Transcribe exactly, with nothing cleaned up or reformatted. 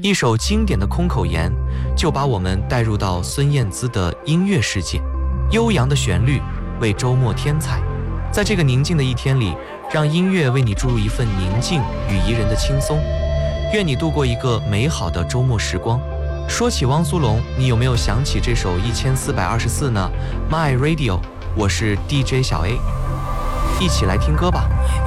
一首经典的空口言就把我们带入到孙燕姿的音乐世界，悠扬的旋律为周末添彩。在这个宁静的一天里，让音乐为你注入一份宁静与宜人的轻松。愿你度过一个美好的周末时光。说起汪苏泷，你有没有想起这首一千四百二十四呢？ My Radio， 我是 D J 小 A， 一起来听歌吧。